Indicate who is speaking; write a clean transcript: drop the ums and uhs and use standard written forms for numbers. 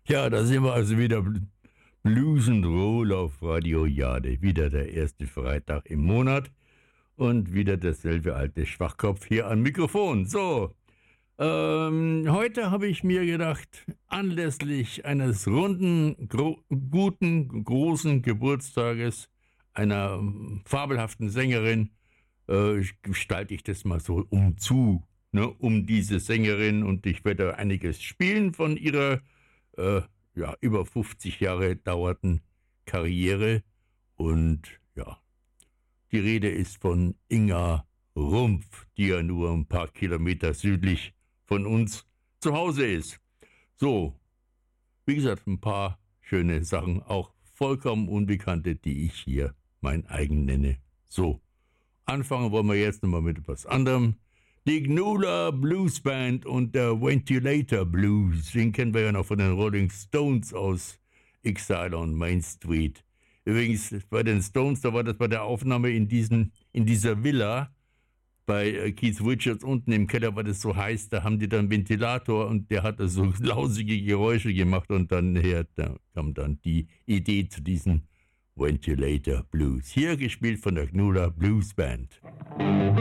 Speaker 1: Ja, da sind wir also wieder Blues and Roll auf Radio Jade. Wieder der erste Freitag im Monat und wieder derselbe alte Schwachkopf hier am Mikrofon. So, heute habe ich mir gedacht, anlässlich eines runden, guten, großen Geburtstages einer fabelhaften Sängerin gestalte ich das mal so um diese Sängerin, und ich werde einiges spielen von ihrer über 50 Jahre dauernden Karriere. Und ja, die Rede ist von Inga Rumpf, die ja nur ein paar Kilometer südlich von uns zu Hause ist. So, wie gesagt, ein paar schöne Sachen, auch vollkommen unbekannte, die ich hier mein eigen nenne. So, anfangen wollen wir jetzt nochmal mit etwas anderem. Die Gnula Blues Band und der Ventilator Blues, den kennen wir ja noch von den Rolling Stones aus Exile on Main Street. Übrigens, bei den Stones, da war das bei der Aufnahme in dieser Villa bei Keith Richards unten im Keller, war das so heiß, da haben die dann einen Ventilator und der hat so lausige Geräusche gemacht, und da kam dann die Idee zu diesem Ventilator Blues. Hier gespielt von der Gnula Blues Band.